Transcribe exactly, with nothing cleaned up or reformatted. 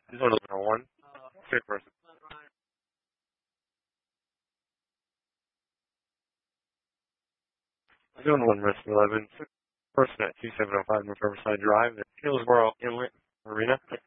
Zone eleven one, fifth person. Zone one, Rest eleven, person at two seven zero five North Riverside Drive, Hillsborough Inlet Marina.